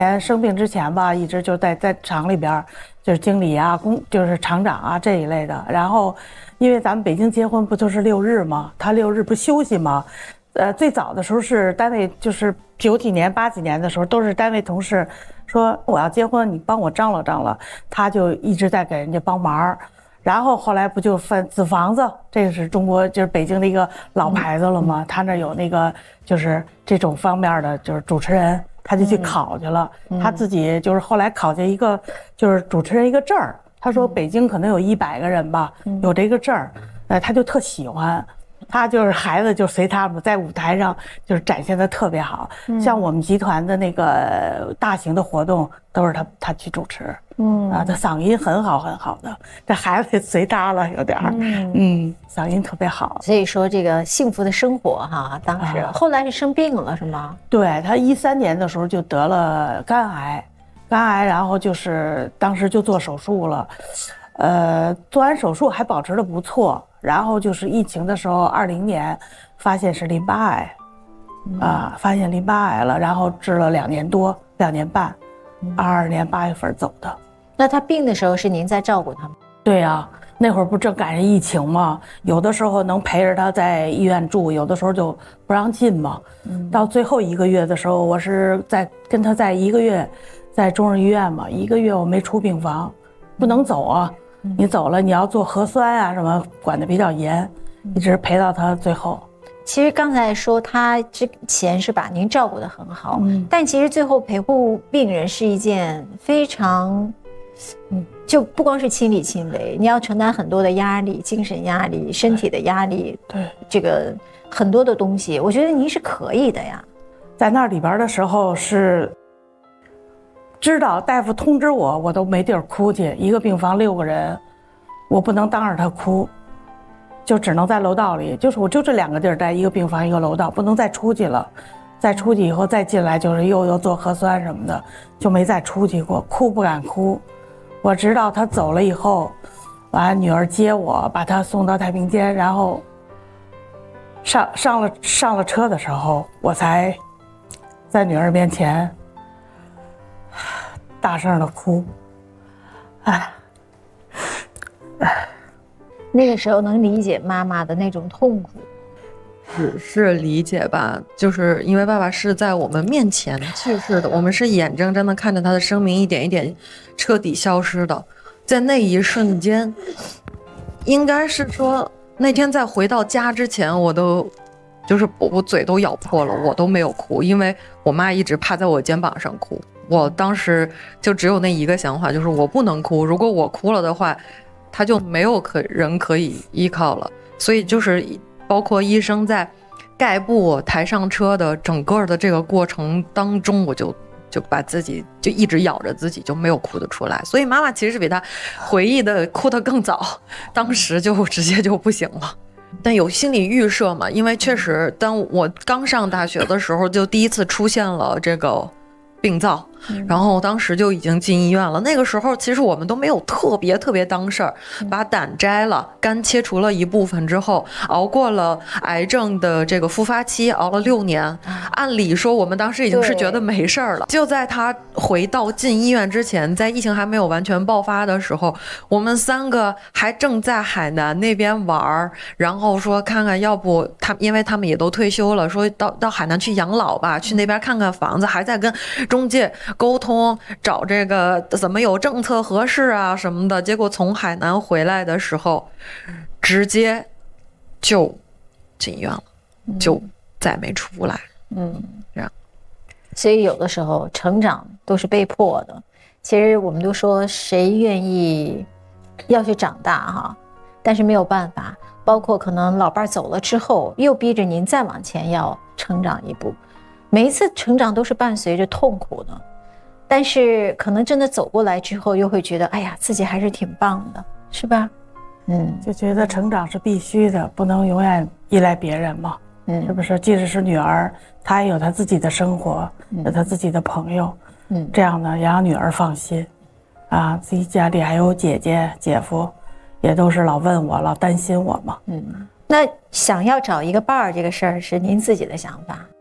生病之前吧，一直就在厂里边，就是经理啊、就是厂长啊这一类的。然后，因为咱们北京结婚不就是6日吗？他6日不休息吗？最早的时候是单位，就是90几年、80几年的时候，都是单位同事说我要结婚，你帮我张罗张罗，他就一直在给人家帮忙。然后后来不就分子房子，这个是中国就是北京的一个老牌子了吗？他那有那个就是这种方面的就是主持人。他就去考去了，他自己就是后来考下一个就是主持人一个证儿。他说北京可能有100个人吧，有这个证儿，他就特喜欢。他就是孩子就随他们在舞台上就是展现的特别好，像我们集团的那个大型的活动都是他去主持，他嗓音很好很好的，这孩子也随他了有点儿，嗓音特别好。 所以说这个幸福的生活哈，当时后来是生病了是吗？ 对，他13年的时候就得了肝癌，然后就是当时就做手术了，做完手术还保持得不错。然后就是疫情的时候，20年发现是淋巴癌，发现淋巴癌了，然后治了2年多、2年半，22年8月份走的。 那他病的时候是您在照顾他吗？ 对呀，那会儿不正赶上疫情吗？有的时候能陪着他在医院住，有的时候就不让进嘛。到最后1个月的时候，我是跟他在1个月，在中日医院嘛，1个月我没出病房，不能走啊。你走了，你要做核酸啊，什么管得比较严，一直陪到他最后。 其实刚才说他之前是把您照顾得很好，但其实最后陪护病人是一件非常，就不光是亲力亲为，你要承担很多的压力，精神压力、身体的压力， 对， 这个很多的东西，我觉得您是可以的呀。 在那里边的时候是。知道大夫通知我都没地儿哭去，一个病房6个人，我不能当着他哭，就只能在楼道里，就是我就这2个地儿待，一个病房一个楼道，不能再出去了。再出去以后再进来就是又做核酸什么的，就没再出去过，哭不敢哭。我直到他走了以后，完女儿接我，把他送到太平间，然后上了车的时候，我才在女儿面前。大声的哭， 那个时候能理解妈妈的那种痛苦， 只是理解吧，就是因为爸爸是在我们面前去世的，我们是眼睁睁的看着他的生命一点一点彻底消失的，在那一瞬间，应该是说那天在回到家之前，我嘴都咬破了，我都没有哭，因为我妈一直趴在我肩膀上哭。我当时就只有那一个想法，就是我不能哭，如果我哭了的话，他就没有人可以依靠了。所以就是包括医生在盖布我抬上车的整个的这个过程当中，我就把自己就一直咬着自己，就没有哭得出来。所以妈妈其实是比他回忆的哭得更早，当时就直接就不行了。但有心理预设嘛，因为确实当我刚上大学的时候，就第一次出现了这个病灶，然后当时就已经进医院了。那个时候其实我们都没有特别当事儿，把胆摘了，肝切除了一部分之后，熬过了癌症的这个复发期，熬了6年。按理说我们当时已经是觉得没事儿了。就在他回到进医院之前，在疫情还没有完全爆发的时候，我们3个还正在海南那边玩，然后说看看要不因为他们也都退休了，说到海南去养老吧，去那边看看房子，还在跟中介沟通找这个怎么有政策合适啊什么的。结果从海南回来的时候直接就进医院了，就再没出来。这样。 所以有的时候成长都是被迫的。其实我们都说谁愿意要去长大哈，但是没有办法，包括可能老伴走了之后又逼着您再往前要成长一步，每一次成长都是伴随着痛苦的，但是可能真的走过来之后又会觉得哎呀自己还是挺棒的，是吧？ 就觉得成长是必须的，不能永远依赖别人嘛，是不是？即使是女儿，她也有她自己的生活，有她自己的朋友，这样呢也让女儿放心啊。自己家里还有姐姐姐夫，也都是老问我，老担心我嘛。 那想要找一个伴儿这个事儿是您自己的想法？